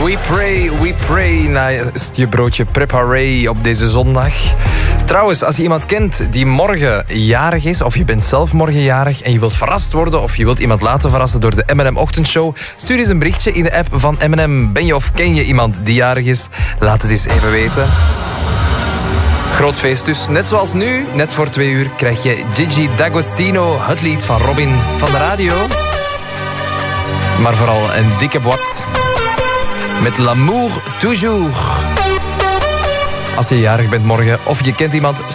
We pray naast je broodje Preparé op deze zondag. Trouwens, als je iemand kent die morgen jarig is, of je bent zelf morgen jarig en je wilt verrast worden, of je wilt iemand laten verrassen door de M&M Ochtendshow, stuur eens een berichtje in de app van M&M. Ben je of ken je iemand die jarig is? Laat het eens even weten. Groot feest dus. Net zoals nu, net voor 2 uur, krijg je Gigi D'Agostino, het lied van Robin van de radio. Maar vooral een dikke boîte met L'amour toujours. Als je jarig bent morgen of je kent iemand,